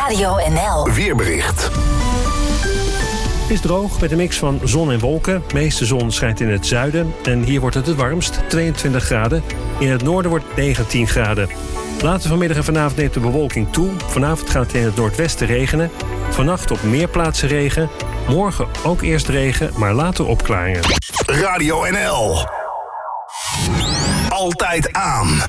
Radio NL. Weerbericht. Het is droog met een mix van zon en wolken. De meeste zon schijnt in het zuiden en hier wordt het warmst, 22 graden. In het noorden wordt het 19 graden. Later vanmiddag en vanavond neemt de bewolking toe. Vanavond gaat het in het noordwesten regenen. Vannacht op meer plaatsen regen. Morgen ook eerst regen, maar later opklaringen. Radio NL. Altijd aan.